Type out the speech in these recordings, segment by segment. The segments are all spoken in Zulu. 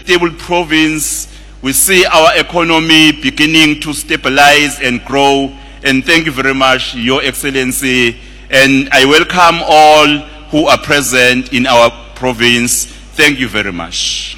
stable province. We see our economy beginning to stabilize and grow. And thank you very much, Your Excellency. And I welcome all who are present in our province. Thank you very much.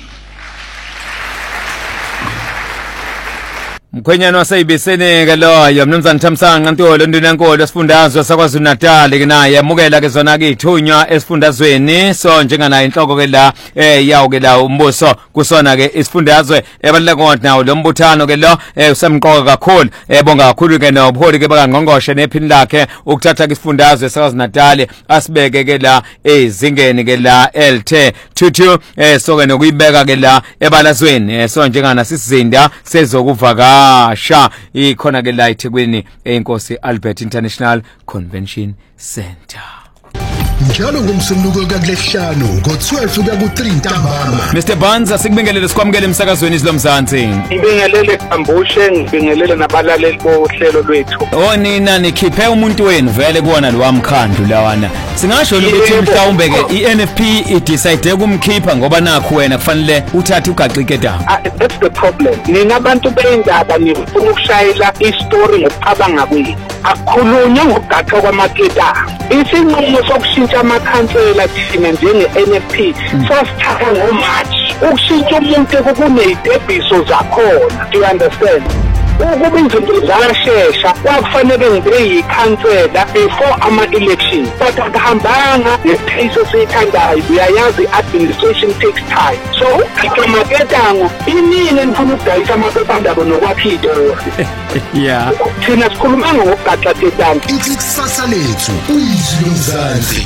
Mkhwenyana waseyibisene ke loyo mnumzana Thamsanqa Ntolo Ndunankolo esifundazwe saKwaZulu Natal ke naye yamukela ke zona ke ithunywa esifundazweni so njenganayo inhloko ke la yawo ke la umbuso kusona ke isifundazwe ebalulekona nawo lo mbuthano ke lo usemqoka kakhulu bonga kakhulu ke nobuholi ke bakangqongqoshe nephini lakhe ukuthatha ke isifundazwe saKwaZulu Natal asibeke ke la ezingeni ke la LT 22 so ke nokuyibeka ke la ebalazweni so njengana sisizinda sezokuvaka sha ikhona ke la eThekwini eNkosi Albert International Convention Center. Njalo ngomsombuluko kaLesihlanu ngo12 kuya ku3 ntambama. Mr Bonds asikubingelele sikwamukele emsakazweni isilomzansi. Ngibingelele Khambushe, ngibingelele nabalaleli bohlelo lwethu. Nina nikhiphe umuntu wenu vele kuona lo wamkhandlu lawana. Singasho ukuthi mhlawumbe ke iNFP idecide ukumkhipha ngoba nakho wena kufanele uthathe ugaqike daba. That's the problem. Nina abantu beyindaba nifuna ukushayela istory ngokucabanga kwenu. Akukhulunywa ngokugaqa kwamaketa. Isinqumo sokushintsha amakhansela thina njenge-NFP sasithatha ngoMarch. Ukushintsha umuntu kuney'tebiso zakhona. Do you understand? Ukuba izinto ziyashesha kwakufanele ngibe yikhansela before ama-election but akuhambanga ngepace esiyithandayo. Uyayazi i-administration takes time. So ugaqa amaketango inini nifuna ukudayisa amaphephandaba nokwakha iy'tori. Yeah. Thina sikhuluma ngokugaqa ketango. Ithi kusasa lethu uyizwi lomzansi.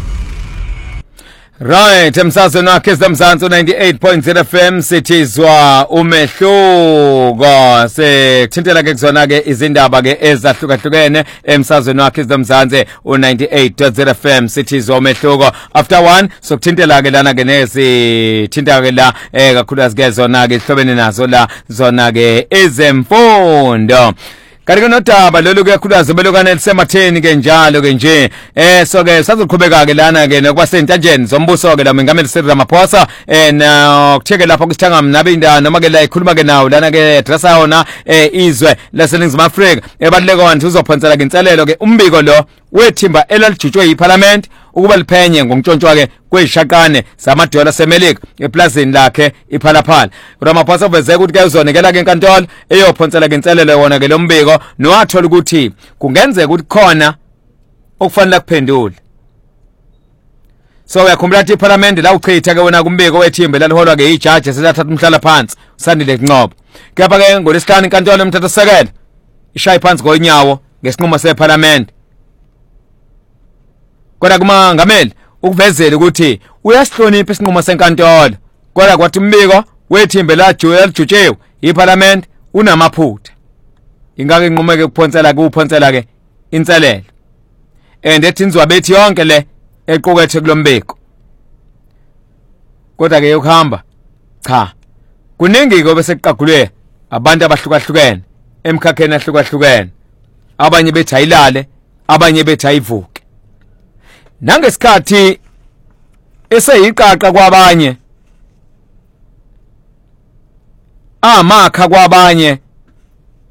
Right, emsazweni wakhe eZamzansi 98.0 FM sithizwa umehluko sethintela ke kuzona ke izindaba ke ezahlukahlukene emsazweni wakhe eZamzansi 98.0 FM sithizwa umehluko after 1 sokuthintela ke lana ke nezi thinta ke la kakhulu ke zona ke sihlobene nazo la zona ke ezemfundo. Kanti nodaba lolu kuyakhulaza belokane lisematheni ke njalo ke nje so ke sazoqhubeka ke lana ke nokwasentanjeni zombuso ke la mengameli Cyril Ramaphosa na kutheke lapha kusithanga mnabe indaba noma ke la ikhuluma ke nawo lana ke addressa yona izwe laseNingizimu Afrika ebalulekona uzophonsela ke inselelo ke umbiko lo wethimba elalijutshwe yiParliament ukuba liphenye ngomtshontshwa ke kwezishaqane zamadola seMelika eplazini lakhe iPhalaphala. Ramaphosa uveze ukuthi ke uzonekela ke enkantolo eyophonsela ke inselelo wona ke lombiko nowathola ukuthi kungenzeka ukuthi khona okufanele kuphendule. So uyakhumbula ukuthi iParliament la uchitha ke wona kumbiko wethimba laliholwa ke ijaji selathatha umhlala phansi usandile kunqobo. Kepha ke ngolesihlanu inkantolo yomthethosisekelo ishaya phansi konyawo ngesinqumo seParliament. Kodwa kumangameli ukuvezela ukuthi uyasihlonipha isinqumo senkantolo kodwa kwathi umbiko wethimba lajutshiwe iParliament unamaphutha. Ingake inqumeke ukuphonsela ke inselelo and ethinzwa bethi yonke le equkethe kulombiko. Kodwa ke yokuhamba cha kuningi ke bese kuqagulwe abantu abahlukahlukene emkhakheni ahlukahlukene, abanye bethi ayilale abanye bethi ayivuke. Nangesikhathi eseyiqaqa kwabanye amakha kwabanye